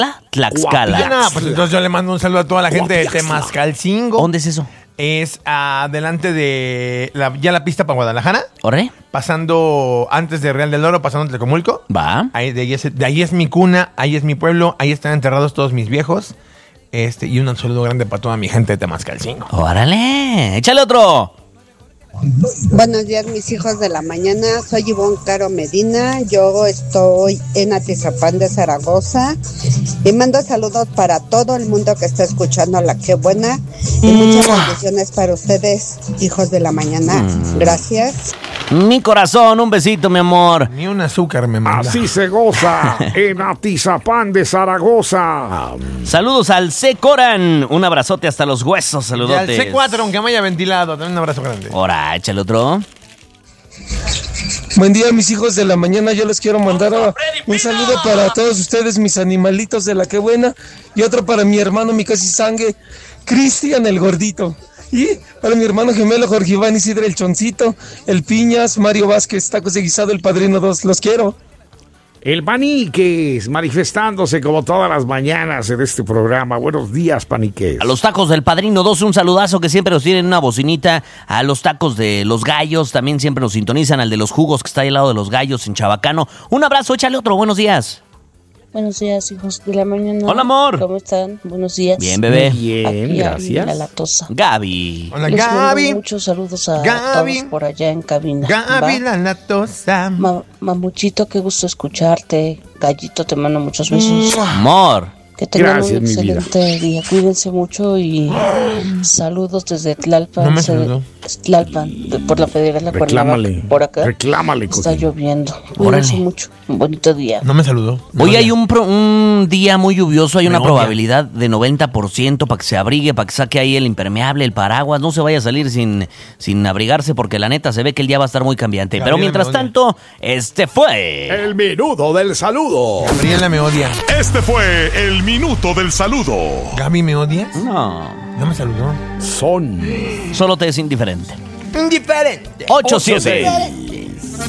Tlaxcala. No, pues entonces yo le mando un saludo a toda la gente de Temascalcingo. ¿Dónde es eso? Es adelante de la pista para Guadalajara. ¿Orre? Pasando antes de Real del Oro, pasando Tlacomulco. Va. De ahí es mi cuna, ahí es mi pueblo, ahí están enterrados todos mis viejos. Y un saludo grande para toda mi gente de Temascalcingo. ¡Órale! ¡Échale otro! Buenos días, mis hijos de la mañana. Soy Ivonne Caro Medina. Yo estoy en Atizapán de Zaragoza. Y mando saludos para todo el mundo que está escuchando La Qué Buena. Y muchas bendiciones para ustedes, hijos de la mañana. Gracias. Mi corazón, un besito, mi amor. Ni un azúcar me manda. Así se goza en Atizapán de Zaragoza. Saludos al C. Coran. Un abrazote hasta los huesos. Y al Saludotes. C4, aunque me haya ventilado, también un abrazo grande. Ahora, échale otro. Buen día, mis hijos de la mañana. Yo les quiero mandar un saludo para todos ustedes, mis animalitos de La Qué Buena. Y otro para mi hermano, mi casi sangre, Cristian el Gordito. Y para mi hermano gemelo, Jorge Iván Isidro el Choncito, el Piñas, Mario Vázquez, Tacos de Guisado, el Padrino 2. Los quiero. El Paniques manifestándose como todas las mañanas en este programa. Buenos días, Paniques. A los tacos del Padrino 2, un saludazo que siempre nos tienen una bocinita. A los tacos de los gallos, también siempre nos sintonizan. Al de los jugos que está ahí al lado de los gallos en Chabacano. Un abrazo, échale otro, buenos días. Buenos días, hijos de la mañana. Hola, amor. ¿Cómo están? Buenos días. Bien, bebé. Bien, Aquí gracias. La latosa. Gaby. Hola, Les Gaby. mando muchos saludos a Gaby. todos por allá en cabina. Gaby ¿va? la latosa. Mamuchito, qué gusto escucharte. Gallito, te mando muchos besos. Amor. Que tengan Gracias, un mi vida. excelente día. Cuídense mucho y saludos desde Tlalpan. No me saludó. Tlalpan, por la Federal de Reclámale. Cuernavaca. Por acá Reclámale, está Coqui. lloviendo. Cuídense Órale. mucho. Un bonito día. No me saludó. No, Hoy ya. hay un día muy lluvioso, hay Me una odia. probabilidad de 90% para que se abrigue, para que saque ahí el impermeable, el paraguas, no se vaya a salir sin abrigarse porque la neta se ve que el día va a estar muy cambiante. Gabriela Pero me mientras odia. tanto, fue... El minuto del saludo. Gabriela me odia. Este fue el minuto del saludo. ¿Gaby me odias? No, No me saludó. Son solo te es indiferente. Indiferente. 8-7.